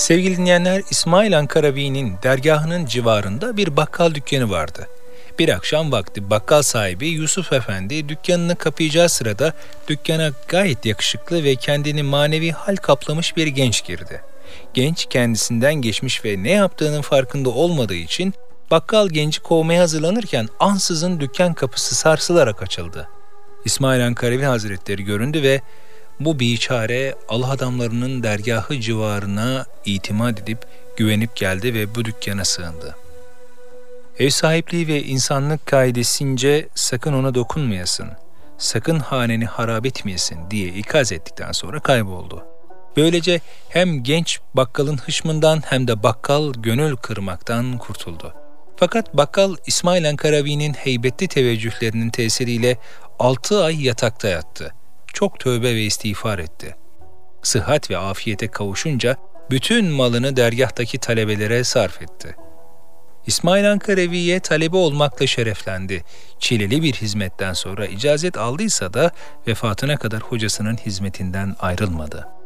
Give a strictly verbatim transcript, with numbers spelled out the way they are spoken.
Sevgili dinleyenler, İsmail Ankaravi'nin dergahının civarında bir bakkal dükkanı vardı. Bir akşam vakti bakkal sahibi Yusuf Efendi dükkanını kapayacağı sırada dükkana gayet yakışıklı ve kendini manevi hal kaplamış bir genç girdi. Genç kendisinden geçmiş ve ne yaptığının farkında olmadığı için bakkal genci kovmaya hazırlanırken ansızın dükkan kapısı sarsılarak açıldı. İsmail Ankaravi Hazretleri göründü ve bu biçare Allah adamlarının dergahı civarına itimat edip güvenip geldi ve bu dükkana sığındı. Ev sahipliği ve insanlık kaidesince sakın ona dokunmayasın, sakın haneni harap etmeyesin diye ikaz ettikten sonra kayboldu. Böylece hem genç bakkalın hışmından hem de bakkal gönül kırmaktan kurtuldu. Fakat bakkal İsmail Ankaravi'nin heybetli teveccühlerinin tesiriyle altı ay yatakta yattı. Çok tövbe ve istiğfar etti. Sıhhat ve afiyete kavuşunca bütün malını dergahtaki talebelere sarf etti. İsmail Ankaravi'ye talebe olmakla şereflendi. Çileli bir hizmetten sonra icazet aldıysa da vefatına kadar hocasının hizmetinden ayrılmadı.